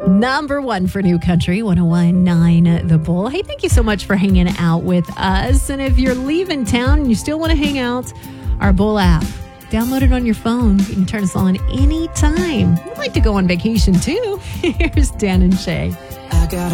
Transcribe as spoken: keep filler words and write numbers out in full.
Number one for New Country, one oh one point nine The Bull. Hey, thank you so much for hanging out with us. And if you're leaving town and you still want to hang out, our Bull app, download it on your phone. You can turn us on anytime. We'd like to go on vacation too. Here's Dan and Shay. I got